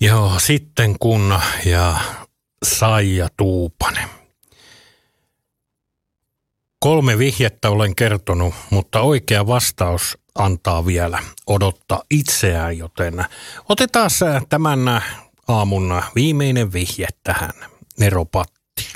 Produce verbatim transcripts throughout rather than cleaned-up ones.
Joo, sitten kun ja Saija Tuupanen. Kolme vihjettä olen kertonut, mutta oikea vastaus antaa vielä odottaa itseään, joten otetaan tämän aamun viimeinen vihje tähän. Neropatti.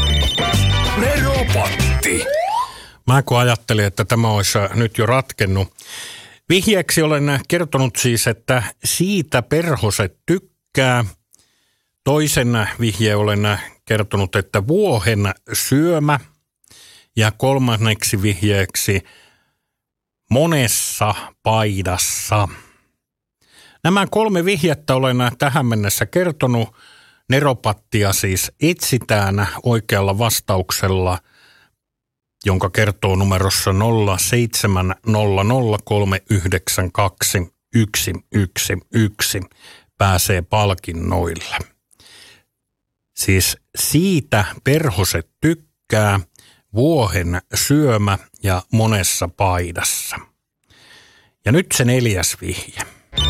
Neropatti. Mä kun ajattelin, että tämä olisi nyt jo ratkennut. Vihjeeksi olen kertonut siis, että siitä perhoset tykkää. Toisen vihjeen olen kertonut, että vuohen syömä. Ja kolmanneksi vihjeeksi monessa paidassa. Nämä kolme vihjettä olen tähän mennessä kertonut. Neropattia siis etsitään oikealla vastauksella, jonka kertoo numerossa nolla seitsemän nolla nolla kolme yhdeksän kaksi yksi yksi yksi. Pääsee palkinnoille. Siis siitä perhoset tykkää, vuohen syömä ja monessa paidassa. Ja nyt se neljäs vihje.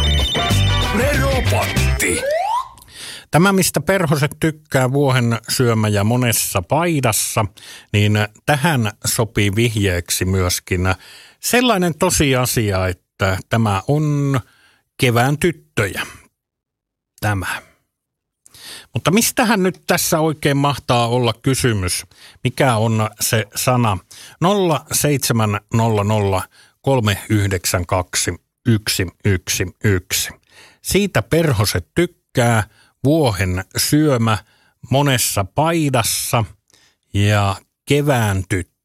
Neropatti. Tämä, mistä perhoset tykkää, vuohen syömä ja monessa paidassa, niin tähän sopii vihjeeksi myöskin sellainen tosiasia, että tämä on kevään tyttöjä. Tämä. Mutta mistähän nyt tässä oikein mahtaa olla kysymys? Mikä on se sana? nolla seitsemän nolla nolla kolme yhdeksän kaksi yksi yksi yksi. Siitä perhoset tykkää, vuohen syömä monessa paidassa ja kevään tyttö.